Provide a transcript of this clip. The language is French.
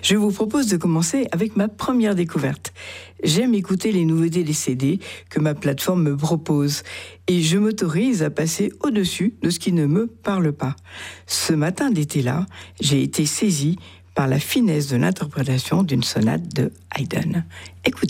Je vous propose de commencer avec ma première découverte. J'aime écouter les nouveautés des CD que ma plateforme me propose et je m'autorise à passer au-dessus de ce qui ne me parle pas. Ce matin d'été-là, j'ai été saisie par la finesse de l'interprétation d'une sonate de Haydn. Écoutez.